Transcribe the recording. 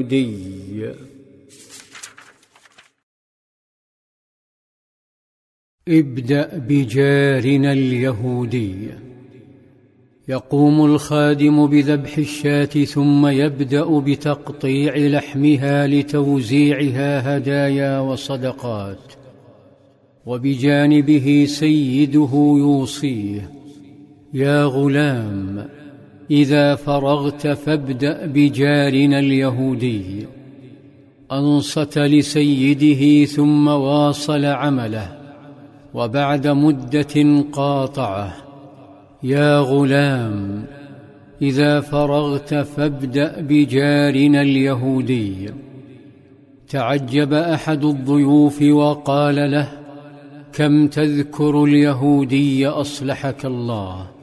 اليهودي. ابدأ بجارنا اليهودي. يقوم الخادم بذبح الشاة ثم يبدأ بتقطيع لحمها لتوزيعها هدايا وصدقات، وبجانبه سيده يوصيه: يا غلام، إذا فرغت فابدأ بجارنا اليهودي. أنصت لسيده ثم واصل عمله، وبعد مدة قاطعه: يا غلام، إذا فرغت فابدأ بجارنا اليهودي. تعجب أحد الضيوف وقال له: كم تذكر اليهودي أصلحك الله؟